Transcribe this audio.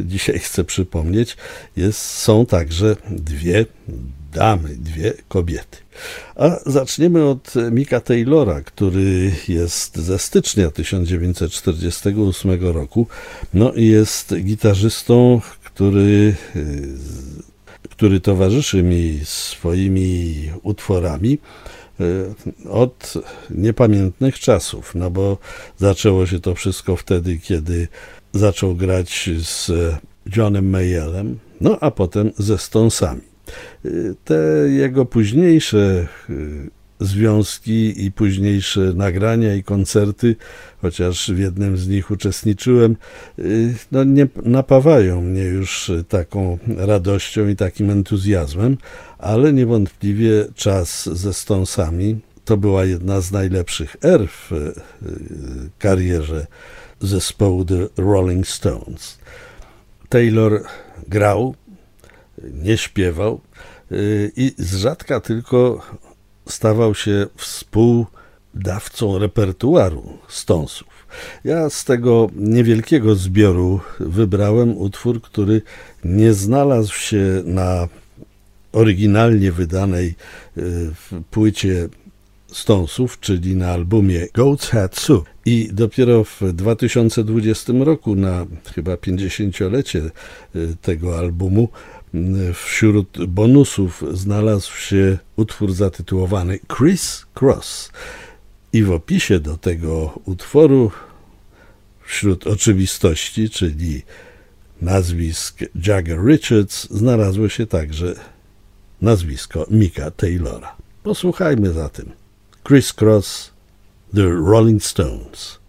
dzisiaj chcę przypomnieć, są także dwie damy, dwie kobiety. A zaczniemy od Micka Taylora, który jest ze stycznia 1948 roku. No i jest gitarzystą, który towarzyszy mi swoimi utworami od niepamiętnych czasów, no bo zaczęło się to wszystko wtedy, kiedy zaczął grać z Johnem Mayallem, no a potem ze Stonesami. Te jego późniejsze związki i późniejsze nagrania i koncerty, chociaż w jednym z nich uczestniczyłem, no nie napawają mnie już taką radością i takim entuzjazmem, ale niewątpliwie czas ze Stonesami to była jedna z najlepszych er w karierze zespołu The Rolling Stones. Taylor grał, nie śpiewał i z rzadka tylko stawał się współdawcą repertuaru Stonesów. Ja z tego niewielkiego zbioru wybrałem utwór, który nie znalazł się na oryginalnie wydanej płycie Stonesów, czyli na albumie Goat's Head Soup. I dopiero w 2020 roku, na chyba 50-lecie tego albumu, wśród bonusów znalazł się utwór zatytułowany Criss Cross. I w opisie do tego utworu, wśród oczywistości, czyli nazwisk Jagger Richards, znalazło się także nazwisko Micka Taylora. Posłuchajmy zatem Criss Cross, The Rolling Stones.